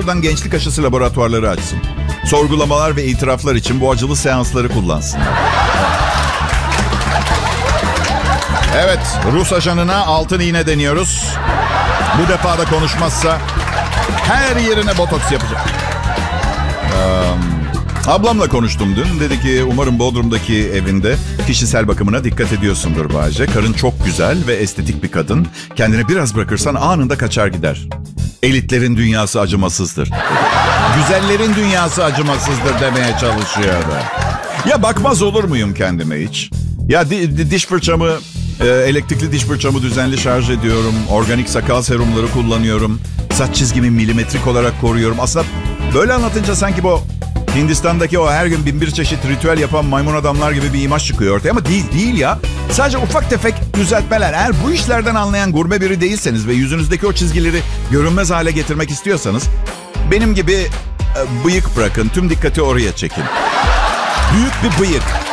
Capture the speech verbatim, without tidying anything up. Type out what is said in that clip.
birazdan gençlik aşısı laboratuvarları açsın. Sorgulamalar ve itiraflar için bu acılı seansları kullansınlar. Evet, Rus ajanına altın iğne deniyoruz. Bu defa da konuşmazsa her yerine botoks yapacak. Ee, ablamla konuştum dün. Dedi ki umarım Bodrum'daki evinde kişisel bakımına dikkat ediyorsundur Bahçe. Karın çok güzel ve estetik bir kadın. Kendini biraz bırakırsan anında kaçar gider. Elitlerin dünyası acımasızdır. Güzellerin dünyası acımasızdır demeye çalışıyor da. Ya bakmaz olur muyum kendime hiç? Ya di- di- diş fırçamı, e, elektrikli diş fırçamı düzenli şarj ediyorum. Organik sakal serumları kullanıyorum. Saç çizgimi milimetrik olarak koruyorum. Aslında böyle anlatınca sanki bu Hindistan'daki o her gün bin bir çeşit ritüel yapan maymun adamlar gibi bir imaj çıkıyor ortaya. Ama değil, değil ya. Sadece ufak tefek düzeltmeler. Eğer bu işlerden anlayan gurme biri değilseniz ve yüzünüzdeki o çizgileri görünmez hale getirmek istiyorsanız benim gibi e, bıyık bırakın. Tüm dikkati oraya çekin. Büyük bir bıyık.